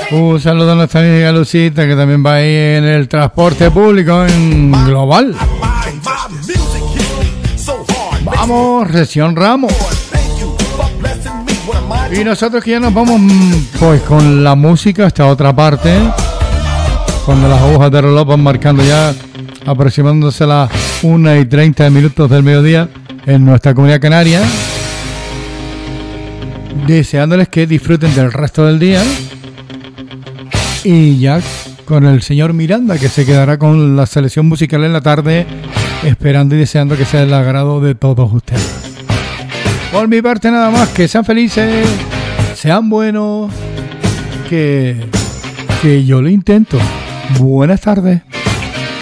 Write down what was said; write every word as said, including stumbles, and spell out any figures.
Un saludo a nuestra amiga Lucita, que también va ahí en el transporte público en Global. Vamos, Región Ramos. Y nosotros que ya nos vamos pues con la música hasta otra parte, cuando las agujas de reloj van marcando ya aproximándose a las una y treinta minutos del mediodía en nuestra comunidad canaria, deseándoles que disfruten del resto del día. Y ya con el señor Miranda, que se quedará con la selección musical en la tarde, esperando y deseando que sea del agrado de todos ustedes. Por mi parte nada más, que sean felices, sean buenos, que, que yo lo intento. Buenas tardes.